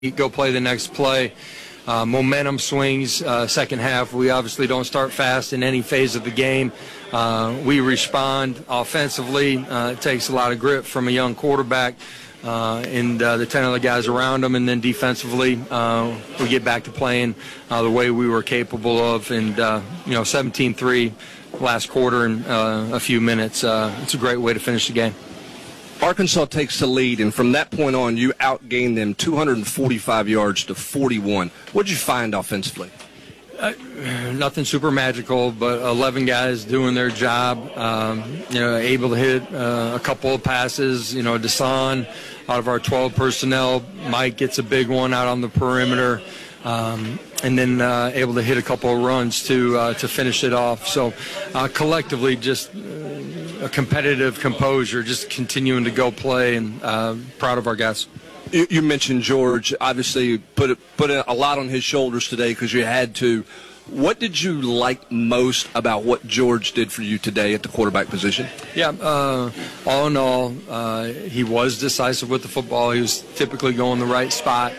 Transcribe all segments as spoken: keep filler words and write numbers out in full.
go play the next play. Uh, momentum swings uh, second half. We obviously don't start fast in any phase of the game. Uh, we respond offensively. Uh, it takes a lot of grit from a young quarterback uh, and uh, the ten other guys around him. And then defensively, uh, we get back to playing uh, the way we were capable of. And, uh, you know, seventeen three last quarter in uh, a few minutes. Uh, it's a great way to finish the game. Arkansas takes the lead, and from that point on, you outgained them two hundred forty-five yards to forty-one. What did you find offensively? Uh, nothing super magical, but eleven guys doing their job. Um, you know, able to hit uh, a couple of passes. You know, Desan out of our twelve personnel. Mike gets a big one out on the perimeter. Um, and then uh, able to hit a couple of runs to uh, to finish it off. So uh, collectively, just uh, a competitive composure, just continuing to go play, and uh, proud of our guys. You, you mentioned George. Obviously, put it, put a lot on his shoulders today because you had to. What did you like most about what George did for you today at the quarterback position? Yeah, uh, all in all, uh, he was decisive with the football. He was typically going the right spot.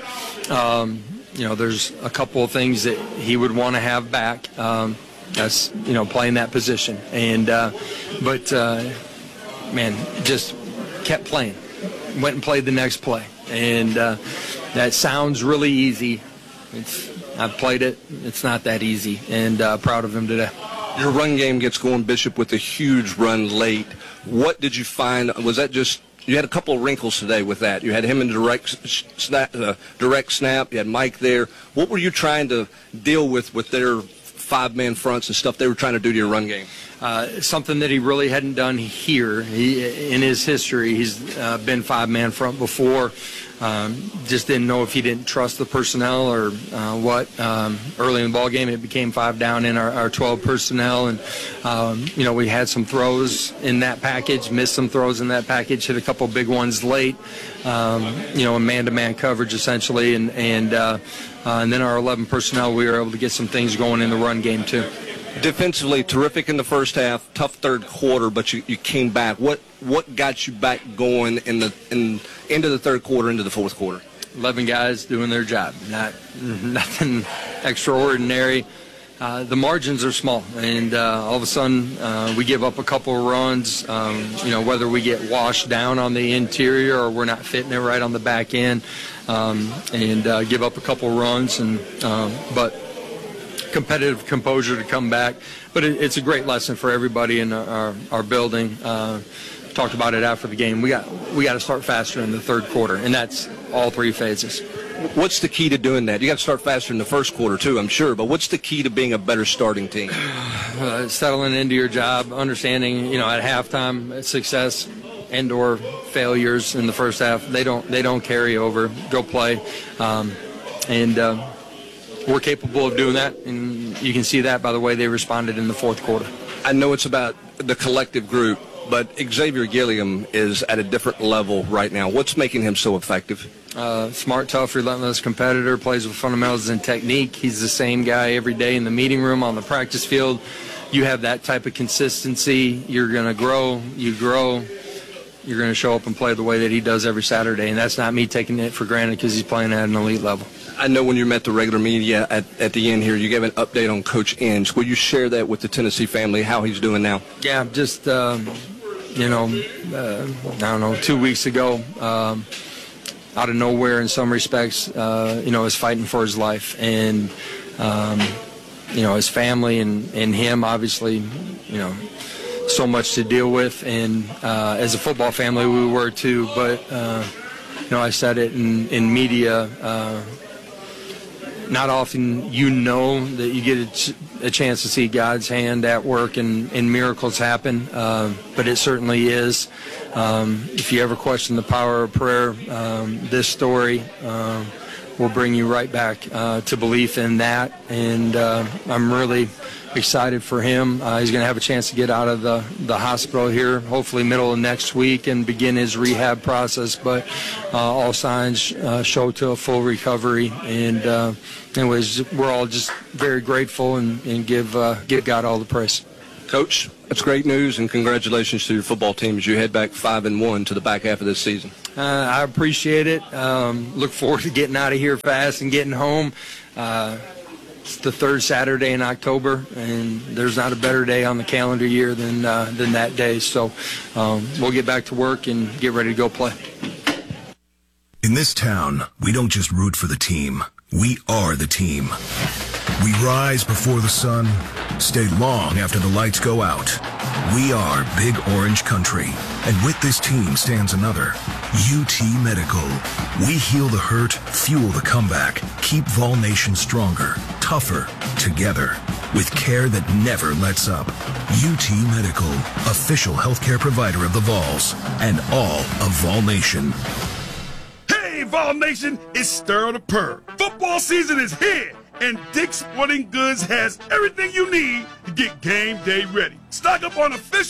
Um, You know, there's a couple of things that he would want to have back. Um, that's, you know, playing that position. And, uh, but, uh, man, just kept playing. Went and played the next play. And uh, that sounds really easy. It's, I've played it. It's not that easy. And uh, proud of him today. Your run game gets going, Bishop, with a huge run late. What did you find? Was that just... You had a couple of wrinkles today with that. You had him in direct snap, uh, direct snap. You had Mike there. What were you trying to deal with with their five-man fronts and stuff they were trying to do to your run game? Uh, something that he really hadn't done here. He, in his history, he's uh, been five-man front before. Um, just didn't know if he didn't trust the personnel or uh, what. Um, early in the ball game, it became five down in our, our twelve personnel, and um, you know, we had some throws in that package, missed some throws in that package, hit a couple big ones late. Um, you know, in man-to-man coverage essentially, and and uh, uh, and then our eleven personnel, we were able to get some things going in the run game too. Defensively, terrific in the first half, tough third quarter, but you, you came back. What what got you back going in the in into the third quarter, into the fourth quarter? eleven guys doing their job, not nothing extraordinary. Uh, the margins are small, and uh, all of a sudden uh, we give up a couple of runs. Um, you know, whether we get washed down on the interior or we're not fitting it right on the back end, um, and uh, give up a couple of runs, and um, but. competitive composure to come back, but it, it's a great lesson for everybody in our, our building. Uh, talked about it after the game. We got we got to start faster in the third quarter, and that's all three phases. What's the key to doing that? You got to start faster in the first quarter too, I'm sure. But what's the key to being a better starting team? Uh, settling into your job, understanding, you know, at halftime, success and or failures in the first half, they don't they don't carry over. Go play, um, and. Uh, We're capable of doing that, and you can see that by the way they responded in the fourth quarter. I know it's about the collective group, but Xavier Gilliam is at a different level right now. What's making him so effective? Uh, smart, tough, relentless competitor, plays with fundamentals and technique. He's the same guy every day in the meeting room, on the practice field. You have that type of consistency, you're going to grow, you grow. You're going to show up and play the way that he does every Saturday, and that's not me taking it for granted because he's playing at an elite level. I know when you met the regular media at, at the end here, you gave an update on Coach Inge. Will you share that with the Tennessee family, how he's doing now? Yeah, just, um, you know, uh, I don't know, two weeks ago, um, out of nowhere in some respects, uh, you know, is fighting for his life. And, um, you know, his family and, and him, obviously, you know, so much to deal with, and uh, as a football family we were too, but uh, you know, I said it in, in media, uh, not often you know that you get a, ch a chance to see God's hand at work and, and miracles happen, uh, but it certainly is. Um, if you ever question the power of prayer, um, this story uh, will bring you right back uh, to belief in that, and uh, I'm really excited for him. Uh, he's going to have a chance to get out of the, the hospital here, hopefully middle of next week, and begin his rehab process. But uh, all signs uh, show to a full recovery. And uh, anyways, we're all just very grateful and, and give uh, give God all the praise. Coach, That's great news, and congratulations to your football team as you head back five and one to the back half of this season. Uh, I appreciate it. Um, look forward to getting out of here fast and getting home. Uh, it's the third Saturday in October, and there's not a better day on the calendar year than uh, than that day. So um, we'll get back to work and get ready to go play. In this town, we don't just root for the team. We are the team. We rise before the sun, stay long after the lights go out. We are Big Orange Country. And with this team stands another, U T Medical. We heal the hurt, fuel the comeback, keep Vol Nation stronger, tougher, together, with care that never lets up. U T Medical, official healthcare provider of the Vols and all of Vol Nation. Hey, Vol Nation, it's Stir the Purr. Football season is here, and Dick's Sporting Goods has everything you need to get game day ready. Stock up on official